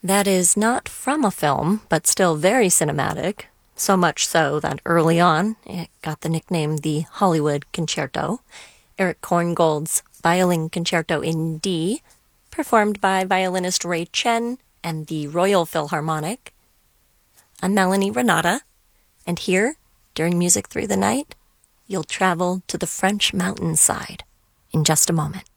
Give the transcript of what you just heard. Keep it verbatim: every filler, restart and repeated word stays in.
that is not from a film, but still very cinematic, so much so that early on it got the nickname the Hollywood Concerto. Eric Korngold's Violin Concerto in D, performed by violinist Ray Chen and the Royal Philharmonic. I'm Melanie Renata, and here, during Music Through the Night, you'll travel to the French mountainside in just a moment.